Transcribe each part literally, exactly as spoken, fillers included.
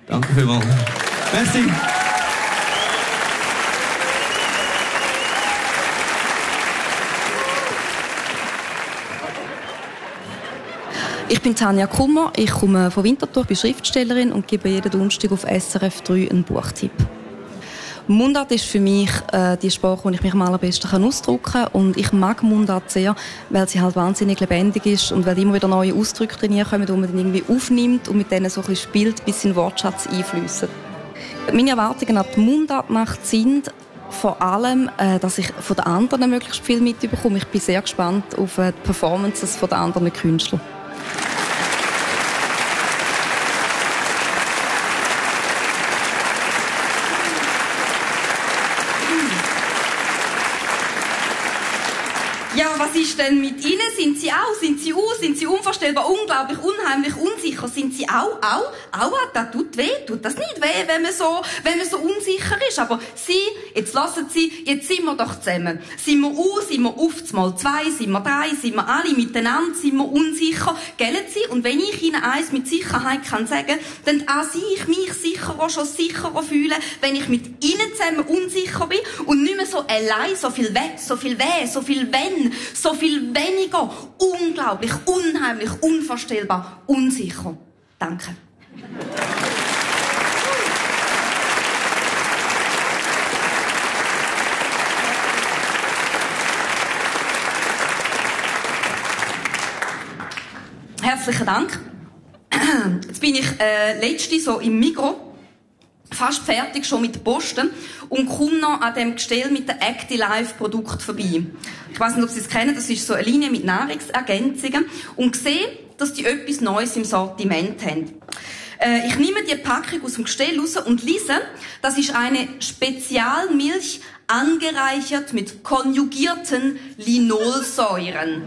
Danke vielmals. Merci. Ich bin Tanja Kummer, ich komme von Winterthur, bin Schriftstellerin und gebe jeden Donnerstag auf S R F drei einen Buchtipp. Mundart ist für mich äh, die Sprache, wo ich mich am allerbesten kann ausdrücken kann. Und ich mag Mundart sehr, weil sie halt wahnsinnig lebendig ist und weil immer wieder neue Ausdrücke reinkommen, die man dann irgendwie aufnimmt und mit denen so ein bisschen spielt, bis in den Wortschatz einfliessen. Meine Erwartungen an die Mundartnacht sind vor allem, äh, dass ich von den anderen möglichst viel mitbekomme. Ich bin sehr gespannt auf äh, die Performances von den anderen Künstlern. Ja, was ist denn mit Ihnen? Sind Sie auch? Sind Sie aus? Sind Sie unvorstellbar, unglaublich, unheimlich, unsicher? Sind Sie auch? Auch? Auch? Das tut weh? Tut das nicht weh, wenn man so, wenn man so unsicher ist? Aber Sie, jetzt lassen Sie, jetzt sind wir doch zusammen. Sind wir aus? Sind wir auf mal zwei? Sind wir drei? Sind wir alle miteinander? Sind wir unsicher? Gellen Sie? Und wenn ich Ihnen eins mit Sicherheit kann sagen, dann auch Sie, ich mich sicherer, schon sicherer fühlen, wenn ich mit Ihnen zusammen unsicher bin und nicht mehr so allein, so viel weg, so viel weh, so viel wenn, so viel weniger, unglaublich, unheimlich, unvorstellbar, unsicher. Danke. Herzlichen Dank. Jetzt bin ich äh, letzte so im Migros, fast fertig schon mit der Posten und komme noch an dem Gestell mit den Acti-Life-Produkten vorbei. Ich weiss nicht, ob Sie es kennen, das ist so eine Linie mit Nahrungsergänzungen und sehe, dass die etwas Neues im Sortiment haben. Äh, ich nehme die Packung aus dem Gestell raus und lese, das ist eine Spezialmilch angereichert mit konjugierten Linolsäuren.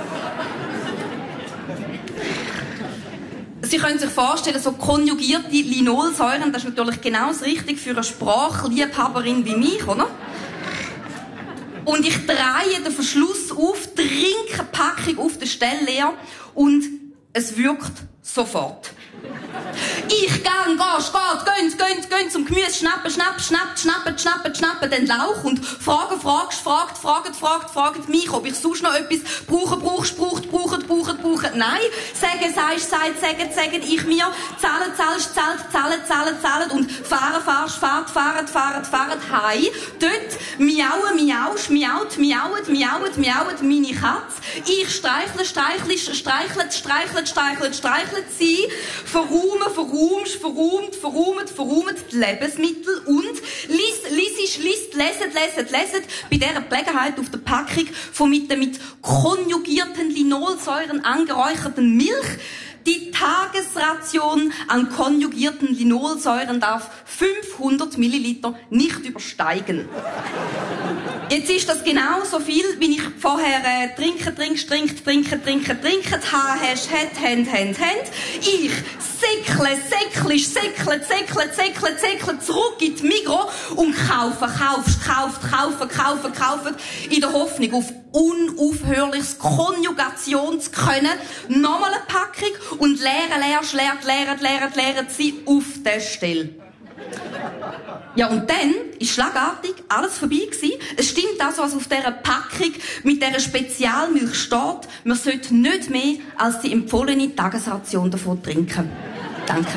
Sie können sich vorstellen, so konjugierte Linolsäuren, das ist natürlich genau das Richtige für eine Sprachliebhaberin wie mich, oder? Und ich drehe den Verschluss auf, trinke eine Packung auf der Stelle leer und es wirkt sofort. Ich gang, gehst, geht, gönnt, gönnt, gönnt zum Gemüse, schnappen, schnappen, schnappt, schnappen, schnappen, schnappen den Lauch und fragen, fragst, fragt, fragt, fragt, fragt mich, ob ich sonst noch etwas brauche, brauchst, braucht, braucht, braucht, braucht. Nein, sagen, sagst, sagt, sagen, sagen, ich mir, zahlen, zahlst, zahlt, zahlen, zahlen, zahlen und fahren, fahrst, fahrt, fahren, fahren, fahren, hei. Dort miauen, miausch, miaut, miaut, miaut, miaut meine Katze. Ich streichle, streichle, streichle, streichle, streichle, streichle sie, verräumen, verräumst, verräumt, verräumt, verräumt die Lebensmittel und liest, liest, liest, leset, leset, leset bei dieser Gelegenheit auf der Packung von mit der mit konjugierten Linolsäuren angeräucherten Milch. Die Tagesration an konjugierten Linolsäuren darf fünfhundert Milliliter nicht übersteigen. Jetzt ist das genauso viel, wie ich vorher äh, trinken, trinkst, trinkt, trinken, trinken, trinken, ha, hast, hat, hand, hand, hand. Ich säckle, säcklisch, säckle, säckle, säckle, säckle zurück in die Migros und kaufe, kaufst, kauft, kaufe, kaufe, kaufe, in der Hoffnung auf unaufhörliches Konjugationskönnen. Nochmal eine Packung und leeren, leerst, leert, leert, leert, leert sie auf der Stelle. Ja, und dann ist schlagartig alles vorbei gewesen. Es stimmt also, was auf dieser Packung mit dieser Spezialmilch steht. Man sollte nicht mehr als die empfohlene Tagesration davon trinken. Danke.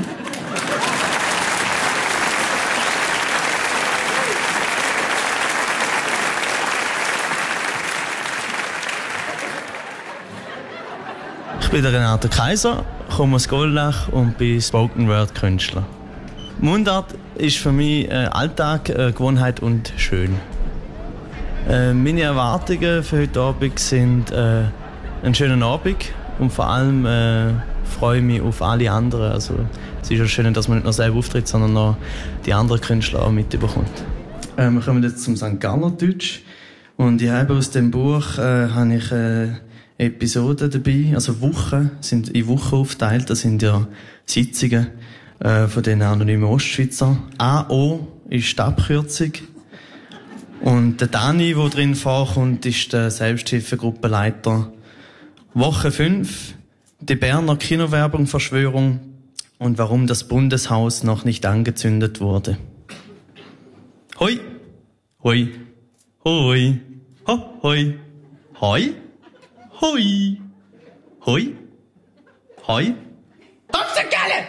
Ich bin der Renato Kaiser, komme aus Goldach und bin Spoken Word Künstler. Mundart ist für mich äh, Alltag, äh, Gewohnheit und schön. Äh, meine Erwartungen für heute Abend sind äh, einen schönen Abend und vor allem äh, freue ich mich auf alle anderen. Also, es ist ja schön, dass man nicht nur selber auftritt, sondern auch die anderen Künstler auch mitbekommt. Äh, wir kommen jetzt zum Sankt Galler Deutsch und ich habe aus dem Buch äh, habe ich äh, Episoden dabei, also Wochen, sind in Wochen aufgeteilt. Das sind ja Sitzungen äh, von den anonymen Ostschweizer. A O ist die Abkürzung. Und der Dani, der drin vorkommt, ist der Selbsthilfegruppenleiter. Woche fünf, die Berner Kinowerbung Verschwörung. und warum das Bundeshaus noch nicht angezündet wurde. Hoi, hoi, hoi, ho, hoi, hoi, hoi, hoi, hoi. Hopsengelle!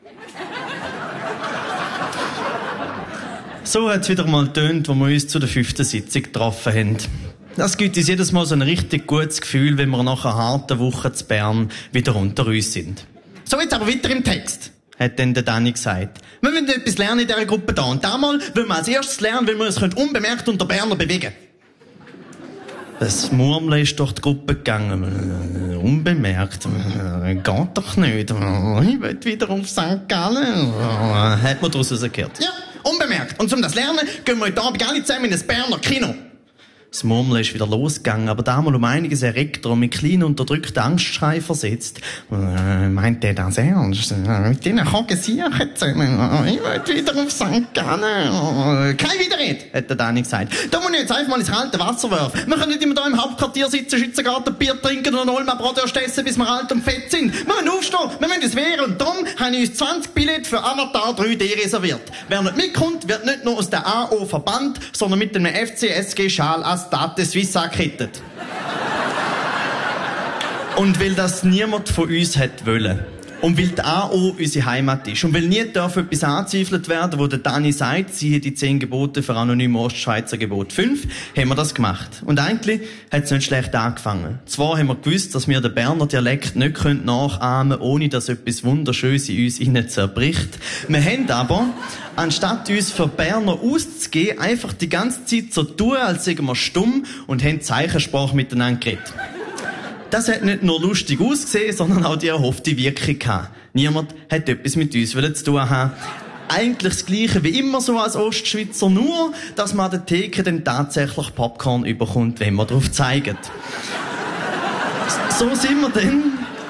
So hat es wieder mal getönt, als wir uns zu der fünften Sitzung getroffen haben. Das gibt uns jedes Mal so ein richtig gutes Gefühl, wenn wir nach einer harten Woche zu Bern wieder unter uns sind. So, jetzt aber weiter im Text, hat dann der Dani gesagt. Wir müssen etwas lernen in dieser Gruppe da. Und damals wollen wir als erstes lernen, wie wir uns unbemerkt unter Berner bewegen können. Das Murmeln ist durch die Gruppe gegangen. Unbemerkt. Geht doch nicht. Ich will wieder auf Sankt Gallen. Hat man daraus gehört. Ja, unbemerkt. Und um das zu lernen, gehen wir heute Abend alle zusammen in ein Berner Kino. Das Murmeln ist wieder losgegangen, aber damals um einiges erregter und mit kleinen unterdrückten Angstschrei versetzt. Äh, meint der das ernst? Mit denen Kogen sicher zusammen. Ich will wieder auf Sankt Gallen. Kein Widerrede, hat der Dani gesagt. Da muss ich jetzt einfach mal ins kalte Wasser werfen. Wir können nicht immer da im Hauptquartier sitzen, Schützengarten, Bier trinken und Olma Brotwurst essen, bis wir alt und fett sind. Wir müssen aufstehen, wir müssen uns wehren. Und darum habe ich uns zwanzig Billette für Avatar drei D reserviert. Wer nicht mitkommt, wird nicht nur aus der A O verbannt, sondern mit dem F C S G-Schal als Stade Suisse angekettet. Und weil das niemand von uns hat wollen. Und weil die A O unsere Heimat ist. Und weil nie darf etwas angezweifelt werden, wo der Dani sagt, siehe die zehn Gebote für anonyme Ostschweizer Gebot fünf, haben wir das gemacht. Und eigentlich hat es nicht schlecht angefangen. Zwar haben wir gewusst, dass wir den Berner Dialekt nicht nachahmen können, ohne dass etwas Wunderschönes in uns innen zerbricht. Wir haben aber, anstatt uns für Berner auszugeben, einfach die ganze Zeit so tun, als seien wir stumm und haben Zeichensprache miteinander geredet. Das hat nicht nur lustig ausgesehen, sondern auch die erhoffte Wirkung gehabt. Niemand hat etwas mit uns zu tun haben. Eigentlich das Gleiche wie immer so als Ostschweizer, nur, dass man an der Theke dann tatsächlich Popcorn überkommt, wenn man darauf zeigt. So sind wir dann,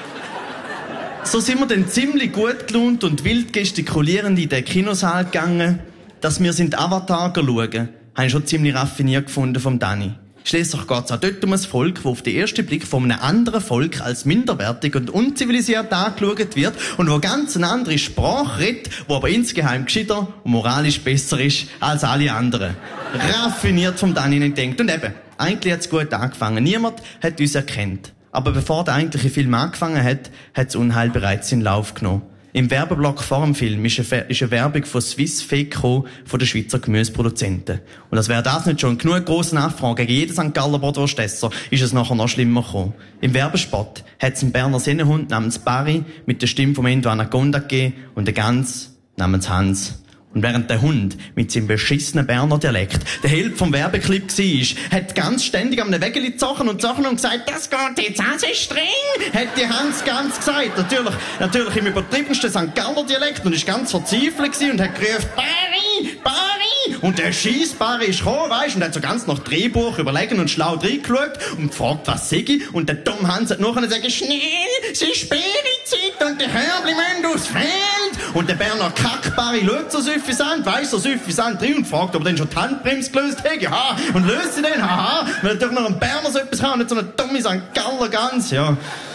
so sind wir dann ziemlich gut gelaunt und wild gestikulierend in den Kinosaal gegangen, dass wir sind Avatar schauen. Habe ich schon ziemlich raffiniert gefunden vom Dani. Schliesslich geht es auch dort um ein Volk, das auf den ersten Blick von einem anderen Volk als minderwertig und unzivilisiert angeschaut wird und wo ganz eine andere Sprache redet, wo aber insgeheim gescheiter und moralisch besser ist als alle anderen. Raffiniert vom Dani nicht denkt. Und eben, eigentlich hat es gut angefangen. Niemand hat uns erkannt. Aber bevor der eigentliche Film angefangen hat, hat das Unheil bereits in Lauf genommen. Im Werbeblock vor dem Film ist eine, ist eine Werbung von Swiss Fake gekommen, von den Schweizer Gemüseproduzenten. Und als wäre das nicht schon genug grosse Nachfrage gegen jeden Sankt Galler Brotwurstesser, ist es nachher noch schlimmer gekommen. Im Werbespot hat es einen Berner Sennenhund namens Barry mit der Stimme vom Endo Anaconda gegeben und eine Gans namens Hans. Und während der Hund mit seinem beschissenen Berner Dialekt der Held vom Werbeclip war, hat ganz ständig am Wägeli gezogen und zochen und gesagt, das geht jetzt auch so streng, hat die Hans ganz gesagt. Natürlich, natürlich im übertriebensten Sankt Galler Dialekt und ist ganz verzweifelt gewesen und hat gerufen, Barry, Barry! Und der Schiessbarry ist gekommen, weisst, und hat so ganz nach Drehbuch überlegen und schlau reingeschaut und gefragt, was sei ich? Und der dumme Hans hat nachher gesagt, schnell, es ist Spätzeit und die Körbli müssen aufs Feld. Und der Berner Kackbarry schaut so suffisant, weiss so suffisant rein und fragt, ob er denn schon die Handbremse gelöst hat. Ja, und löst sie denn? Haha, weil er doch noch ein Berner so etwas haben, nicht so eine dumme Sankt Galler Gans. Ja.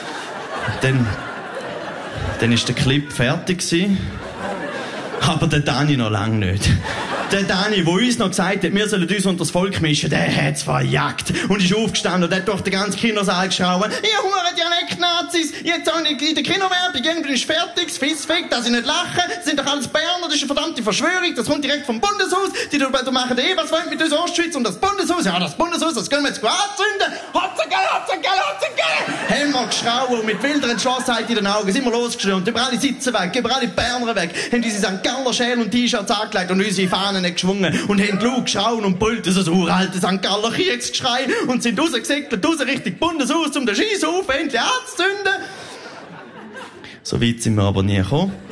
Dann, dann ist der Clip fertig gewesen. Aber der Dani noch lange nicht. Der Dani, der uns noch gesagt hat, wir sollen uns unter das Volk mischen, der hat's verjagt. Und ist aufgestanden und hat durch den ganzen Kinosaal geschrauben, ihr hure Dialekt-Nazis, jetzt auch in der Kinowerbung, irgendwie ist fertig, das Fissfick, dass ich nicht lache, das sind doch alles Berner, das ist eine verdammte Verschwörung, das kommt direkt vom Bundeshaus, die da machen eh, was wollen mit uns Ostschweiz und das Bundeshaus, ja, das Bundeshaus, das können wir jetzt gut anzünden, Hotzengell, Hotzengell, Hotzengell! Haben wir geschrauen und mit wilder Entschlossenheit in den Augen sind wir losgestürmt, über alle Sitze weg, über alle Berner weg, haben unsere Sankt Galler Schäl und T-Shirts angelegt und unsere Fahnen nicht geschwungen und haben laut geschaut und brüllt so ein uraltes Sankt Galler Kriegsgeschrei und sind rausgesegelt, raus Richtung Bundeshaus, um den Scheisshaufen endlich anzuzünden. So weit sind wir aber nie gekommen.